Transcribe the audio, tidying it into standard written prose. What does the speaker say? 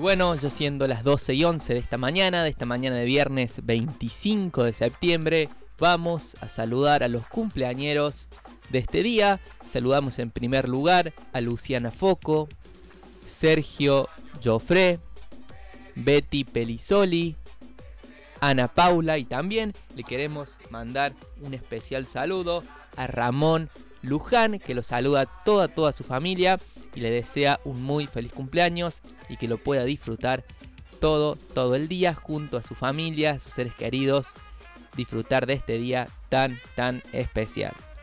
bueno, ya siendo las 12:11 de esta mañana de viernes 25 de septiembre, vamos a saludar a los cumpleañeros de este día. Saludamos en primer lugar a Luciana Foco, Sergio Joffre, Betty Pelizoli, Ana Paula, y también le queremos mandar un especial saludo a Ramón Luján, que lo saluda toda su familia y le desea un muy feliz cumpleaños y que lo pueda disfrutar todo el día junto a su familia, a sus seres queridos, disfrutar de este día tan especial.